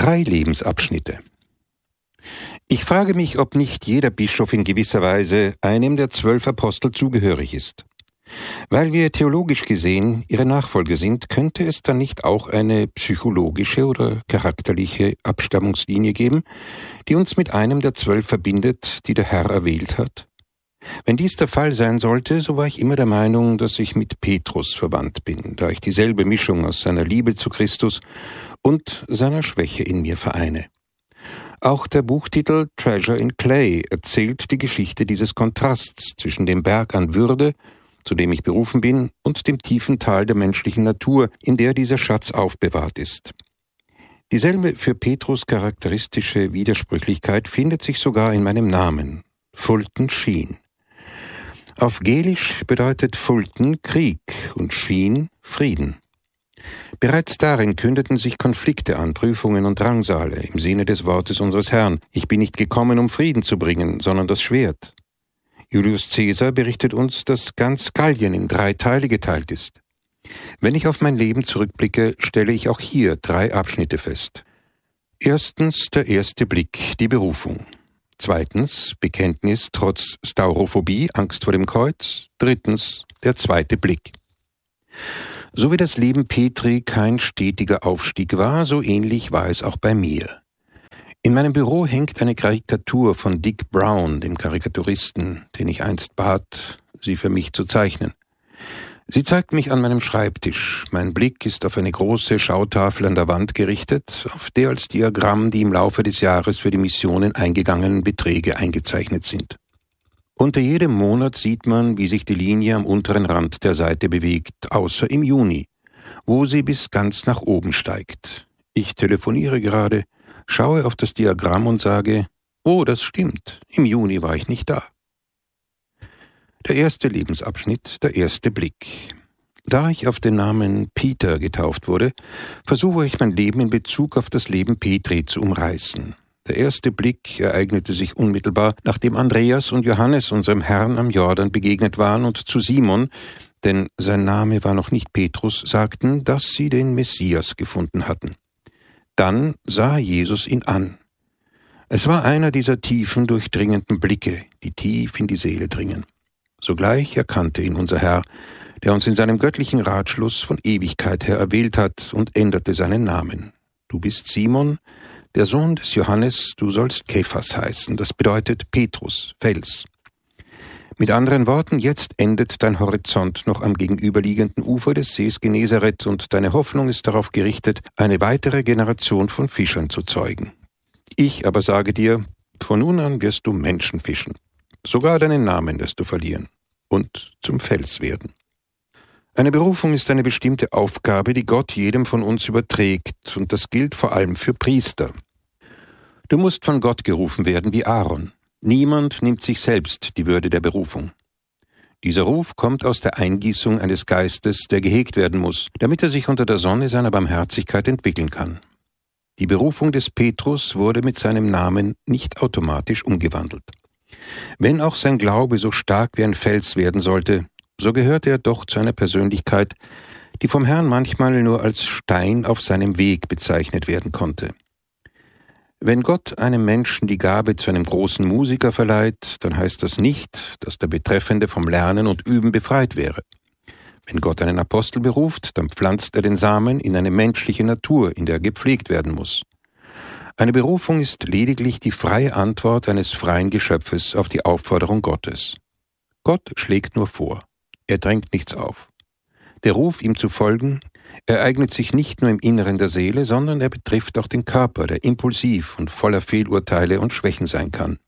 3 Lebensabschnitte. Ich frage mich, ob nicht jeder Bischof in gewisser Weise einem der 12 Apostel zugehörig ist. Weil wir theologisch gesehen ihre Nachfolger sind, könnte es dann nicht auch eine psychologische oder charakterliche Abstammungslinie geben, die uns mit einem der 12 verbindet, die der Herr erwählt hat? Wenn dies der Fall sein sollte, so war ich immer der Meinung, dass ich mit Petrus verwandt bin, da ich dieselbe Mischung aus seiner Liebe zu Christus und seiner Schwäche in mir vereine. Auch der Buchtitel Treasure in Clay erzählt die Geschichte dieses Kontrasts zwischen dem Berg an Würde, zu dem ich berufen bin, und dem tiefen Tal der menschlichen Natur, in der dieser Schatz aufbewahrt ist. Dieselbe für Petrus charakteristische Widersprüchlichkeit findet sich sogar in meinem Namen, Fulton Sheen. Auf Gälisch bedeutet Fulton Krieg und Sheen Frieden. Bereits darin kündeten sich Konflikte an, Prüfungen und Drangsale, im Sinne des Wortes unseres Herrn: Ich bin nicht gekommen, um Frieden zu bringen, sondern das Schwert. Julius Caesar berichtet uns, dass ganz Gallien in 3 Teile geteilt ist. Wenn ich auf mein Leben zurückblicke, stelle ich auch hier 3 Abschnitte fest. Erstens der erste Blick, die Berufung. Zweitens Bekenntnis trotz Staurophobie, Angst vor dem Kreuz. Drittens der zweite Blick. So wie das Leben Petri kein stetiger Aufstieg war, so ähnlich war es auch bei mir. In meinem Büro hängt eine Karikatur von Dick Brown, dem Karikaturisten, den ich einst bat, sie für mich zu zeichnen. Sie zeigt mich an meinem Schreibtisch. Mein Blick ist auf eine große Schautafel an der Wand gerichtet, auf der als Diagramm die im Laufe des Jahres für die Missionen eingegangenen Beträge eingezeichnet sind. Unter jedem Monat sieht man, wie sich die Linie am unteren Rand der Seite bewegt, außer im Juni, wo sie bis ganz nach oben steigt. Ich telefoniere gerade, schaue auf das Diagramm und sage: Oh, das stimmt, im Juni war ich nicht da. Der erste Lebensabschnitt, der erste Blick. Da ich auf den Namen Peter getauft wurde, versuche ich mein Leben in Bezug auf das Leben Petri zu umreißen. Der erste Blick ereignete sich unmittelbar, nachdem Andreas und Johannes unserem Herrn am Jordan begegnet waren und zu Simon, denn sein Name war noch nicht Petrus, sagten, dass sie den Messias gefunden hatten. Dann sah Jesus ihn an. Es war einer dieser tiefen, durchdringenden Blicke, die tief in die Seele dringen. Sogleich erkannte ihn unser Herr, der uns in seinem göttlichen Ratschluss von Ewigkeit her erwählt hat, und änderte seinen Namen. Du bist Simon, der Sohn des Johannes, du sollst Kephas heißen, das bedeutet Petrus, Fels. Mit anderen Worten, jetzt endet dein Horizont noch am gegenüberliegenden Ufer des Sees Genezareth und deine Hoffnung ist darauf gerichtet, eine weitere Generation von Fischern zu zeugen. Ich aber sage dir, von nun an wirst du Menschen fischen. Sogar deinen Namen wirst du verlieren und zum Fels werden. Eine Berufung ist eine bestimmte Aufgabe, die Gott jedem von uns überträgt, und das gilt vor allem für Priester. Du musst von Gott gerufen werden wie Aaron. Niemand nimmt sich selbst die Würde der Berufung. Dieser Ruf kommt aus der Eingießung eines Geistes, der gehegt werden muss, damit er sich unter der Sonne seiner Barmherzigkeit entwickeln kann. Die Berufung des Petrus wurde mit seinem Namen nicht automatisch umgewandelt. Wenn auch sein Glaube so stark wie ein Fels werden sollte, so gehörte er doch zu einer Persönlichkeit, die vom Herrn manchmal nur als Stein auf seinem Weg bezeichnet werden konnte. Wenn Gott einem Menschen die Gabe zu einem großen Musiker verleiht, dann heißt das nicht, dass der Betreffende vom Lernen und Üben befreit wäre. Wenn Gott einen Apostel beruft, dann pflanzt er den Samen in eine menschliche Natur, in der gepflegt werden muss. Eine Berufung ist lediglich die freie Antwort eines freien Geschöpfes auf die Aufforderung Gottes. Gott schlägt nur vor. Er drängt nichts auf. Der Ruf, ihm zu folgen, ereignet sich nicht nur im Inneren der Seele, sondern er betrifft auch den Körper, der impulsiv und voller Fehlurteile und Schwächen sein kann.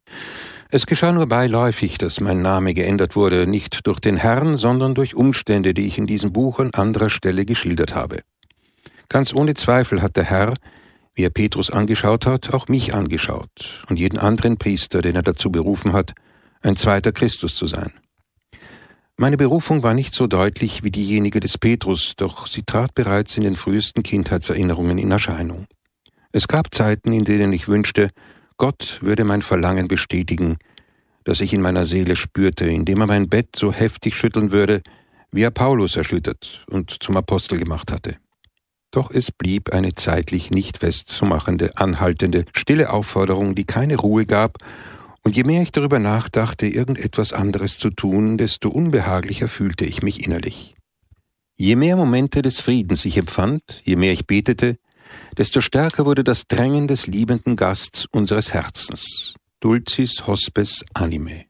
Es geschah nur beiläufig, dass mein Name geändert wurde, nicht durch den Herrn, sondern durch Umstände, die ich in diesem Buch an anderer Stelle geschildert habe. Ganz ohne Zweifel hat der Herr, wie er Petrus angeschaut hat, auch mich angeschaut und jeden anderen Priester, den er dazu berufen hat, ein zweiter Christus zu sein. Meine Berufung war nicht so deutlich wie diejenige des Petrus, doch sie trat bereits in den frühesten Kindheitserinnerungen in Erscheinung. Es gab Zeiten, in denen ich wünschte, Gott würde mein Verlangen bestätigen, das ich in meiner Seele spürte, indem er mein Bett so heftig schütteln würde, wie er Paulus erschüttert und zum Apostel gemacht hatte. Doch es blieb eine zeitlich nicht festzumachende, anhaltende, stille Aufforderung, die keine Ruhe gab, und je mehr ich darüber nachdachte, irgendetwas anderes zu tun, desto unbehaglicher fühlte ich mich innerlich. Je mehr Momente des Friedens ich empfand, je mehr ich betete, desto stärker wurde das Drängen des liebenden Gasts unseres Herzens. Dulcis hospes anime.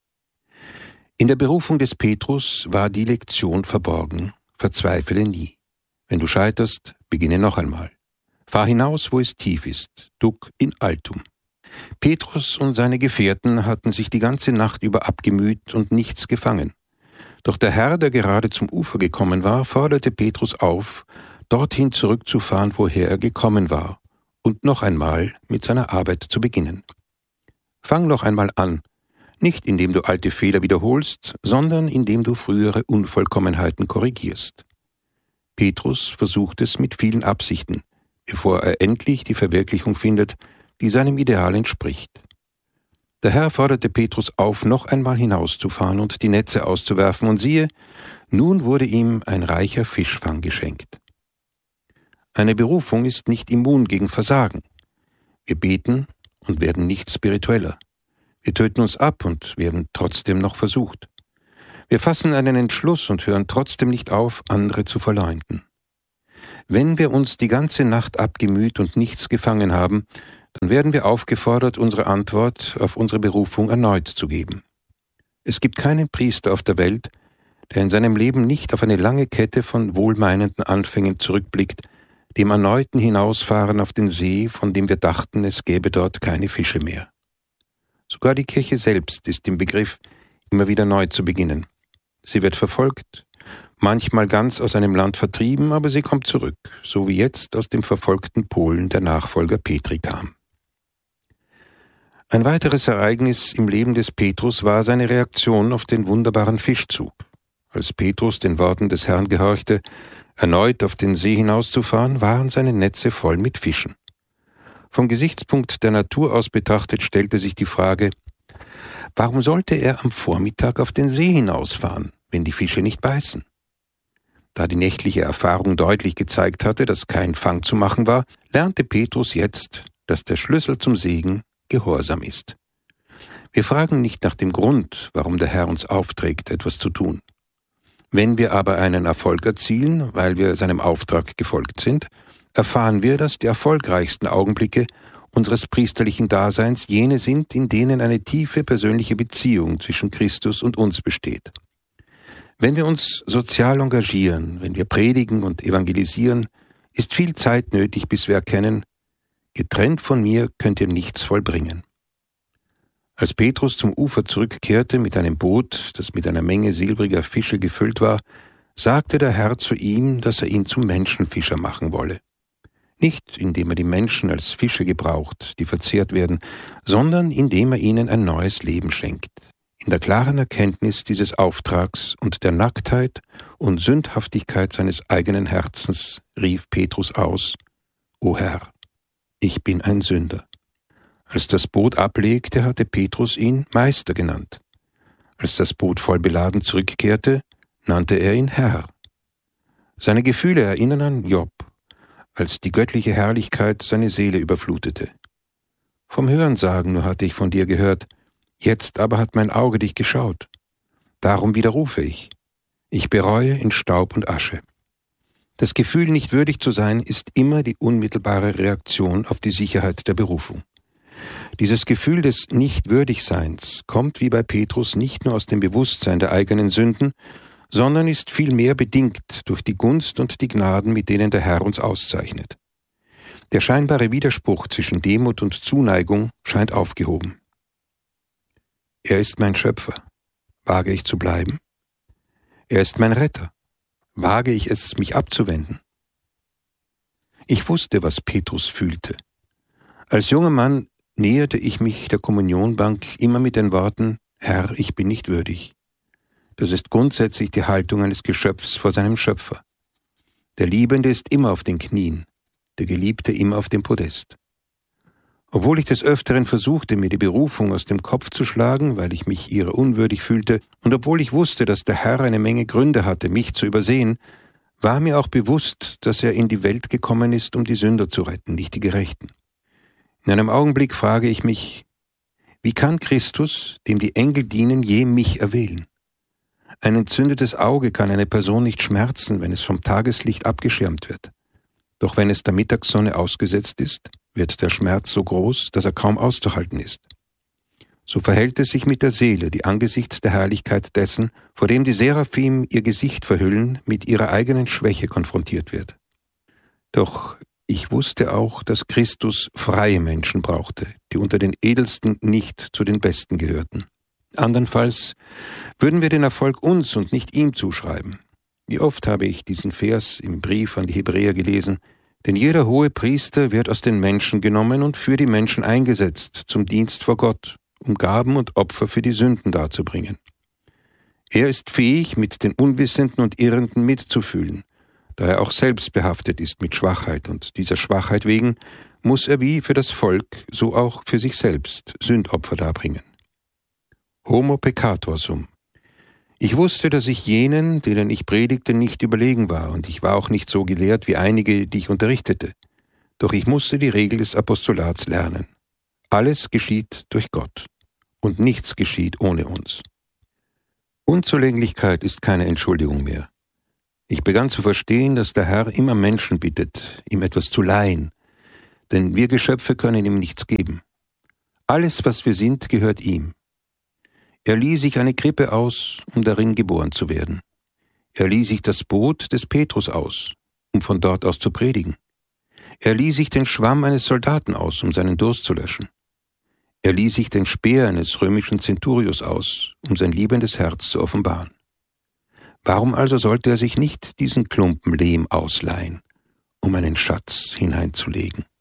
In der Berufung des Petrus war die Lektion verborgen: Verzweifle nie. Wenn du scheiterst, beginne noch einmal. Fahr hinaus, wo es tief ist, duck in altum. Petrus und seine Gefährten hatten sich die ganze Nacht über abgemüht und nichts gefangen. Doch der Herr, der gerade zum Ufer gekommen war, forderte Petrus auf, dorthin zurückzufahren, woher er gekommen war, und noch einmal mit seiner Arbeit zu beginnen. Fang noch einmal an, nicht indem du alte Fehler wiederholst, sondern indem du frühere Unvollkommenheiten korrigierst. Petrus versucht es mit vielen Absichten, bevor er endlich die Verwirklichung findet, die seinem Ideal entspricht. Der Herr forderte Petrus auf, noch einmal hinauszufahren und die Netze auszuwerfen, und siehe, nun wurde ihm ein reicher Fischfang geschenkt. Eine Berufung ist nicht immun gegen Versagen. Wir beten und werden nicht spiritueller. Wir töten uns ab und werden trotzdem noch versucht. Wir fassen einen Entschluss und hören trotzdem nicht auf, andere zu verleumden. Wenn wir uns die ganze Nacht abgemüht und nichts gefangen haben, dann werden wir aufgefordert, unsere Antwort auf unsere Berufung erneut zu geben. Es gibt keinen Priester auf der Welt, der in seinem Leben nicht auf eine lange Kette von wohlmeinenden Anfängen zurückblickt, dem erneuten Hinausfahren auf den See, von dem wir dachten, es gäbe dort keine Fische mehr. Sogar die Kirche selbst ist im Begriff, immer wieder neu zu beginnen. Sie wird verfolgt, manchmal ganz aus einem Land vertrieben, aber sie kommt zurück, so wie jetzt aus dem verfolgten Polen der Nachfolger Petri kam. Ein weiteres Ereignis im Leben des Petrus war seine Reaktion auf den wunderbaren Fischzug. Als Petrus den Worten des Herrn gehorchte, erneut auf den See hinauszufahren, waren seine Netze voll mit Fischen. Vom Gesichtspunkt der Natur aus betrachtet stellte sich die Frage, warum sollte er am Vormittag auf den See hinausfahren, wenn die Fische nicht beißen? Da die nächtliche Erfahrung deutlich gezeigt hatte, dass kein Fang zu machen war, lernte Petrus jetzt, dass der Schlüssel zum Segen Gehorsam ist. Wir fragen nicht nach dem Grund, warum der Herr uns aufträgt, etwas zu tun. Wenn wir aber einen Erfolg erzielen, weil wir seinem Auftrag gefolgt sind, erfahren wir, dass die erfolgreichsten Augenblicke unseres priesterlichen Daseins jene sind, in denen eine tiefe persönliche Beziehung zwischen Christus und uns besteht. Wenn wir uns sozial engagieren, wenn wir predigen und evangelisieren, ist viel Zeit nötig, bis wir erkennen, getrennt von mir könnt ihr nichts vollbringen. Als Petrus zum Ufer zurückkehrte mit einem Boot, das mit einer Menge silbriger Fische gefüllt war, sagte der Herr zu ihm, dass er ihn zum Menschenfischer machen wolle. Nicht indem er die Menschen als Fische gebraucht, die verzehrt werden, sondern indem er ihnen ein neues Leben schenkt. In der klaren Erkenntnis dieses Auftrags und der Nacktheit und Sündhaftigkeit seines eigenen Herzens rief Petrus aus: O Herr, ich bin ein Sünder. Als das Boot ablegte, hatte Petrus ihn Meister genannt. Als das Boot voll beladen zurückkehrte, nannte er ihn Herr. Seine Gefühle erinnern an Job, als die göttliche Herrlichkeit seine Seele überflutete. Vom Hörensagen nur hatte ich von dir gehört, jetzt aber hat mein Auge dich geschaut. Darum widerrufe ich. Ich bereue in Staub und Asche. Das Gefühl, nicht würdig zu sein, ist immer die unmittelbare Reaktion auf die Sicherheit der Berufung. Dieses Gefühl des Nichtwürdigseins kommt wie bei Petrus nicht nur aus dem Bewusstsein der eigenen Sünden, sondern ist vielmehr bedingt durch die Gunst und die Gnaden, mit denen der Herr uns auszeichnet. Der scheinbare Widerspruch zwischen Demut und Zuneigung scheint aufgehoben. Er ist mein Schöpfer. Wage ich zu bleiben? Er ist mein Retter. Wage ich es, mich abzuwenden? Ich wusste, was Petrus fühlte. Als junger Mann näherte ich mich der Kommunionbank immer mit den Worten: Herr, ich bin nicht würdig. Das ist grundsätzlich die Haltung eines Geschöpfs vor seinem Schöpfer. Der Liebende ist immer auf den Knien, der Geliebte immer auf dem Podest. Obwohl ich des Öfteren versuchte, mir die Berufung aus dem Kopf zu schlagen, weil ich mich ihrer unwürdig fühlte, und obwohl ich wusste, dass der Herr eine Menge Gründe hatte, mich zu übersehen, war mir auch bewusst, dass er in die Welt gekommen ist, um die Sünder zu retten, nicht die Gerechten. In einem Augenblick frage ich mich, wie kann Christus, dem die Engel dienen, je mich erwählen? Ein entzündetes Auge kann eine Person nicht schmerzen, wenn es vom Tageslicht abgeschirmt wird. Doch wenn es der Mittagssonne ausgesetzt ist, wird der Schmerz so groß, dass er kaum auszuhalten ist. So verhält es sich mit der Seele, die angesichts der Herrlichkeit dessen, vor dem die Seraphim ihr Gesicht verhüllen, mit ihrer eigenen Schwäche konfrontiert wird. Doch ich wusste auch, dass Christus freie Menschen brauchte, die unter den Edelsten nicht zu den Besten gehörten. Andernfalls würden wir den Erfolg uns und nicht ihm zuschreiben. Wie oft habe ich diesen Vers im Brief an die Hebräer gelesen, denn jeder hohe Priester wird aus den Menschen genommen und für die Menschen eingesetzt, zum Dienst vor Gott, um Gaben und Opfer für die Sünden darzubringen. Er ist fähig, mit den Unwissenden und Irrenden mitzufühlen, da er auch selbst behaftet ist mit Schwachheit, und dieser Schwachheit wegen muss er wie für das Volk, so auch für sich selbst Sündopfer darbringen. Homo peccator sum. Ich wusste, dass ich jenen, denen ich predigte, nicht überlegen war, und ich war auch nicht so gelehrt wie einige, die ich unterrichtete. Doch ich musste die Regel des Apostolats lernen. Alles geschieht durch Gott, und nichts geschieht ohne uns. Unzulänglichkeit ist keine Entschuldigung mehr. Ich begann zu verstehen, dass der Herr immer Menschen bittet, ihm etwas zu leihen, denn wir Geschöpfe können ihm nichts geben. Alles, was wir sind, gehört ihm. Er lieh sich eine Krippe aus, um darin geboren zu werden. Er lieh sich das Boot des Petrus aus, um von dort aus zu predigen. Er lieh sich den Schwamm eines Soldaten aus, um seinen Durst zu löschen. Er lieh sich den Speer eines römischen Centurios aus, um sein liebendes Herz zu offenbaren. Warum also sollte er sich nicht diesen Klumpen Lehm ausleihen, um einen Schatz hineinzulegen?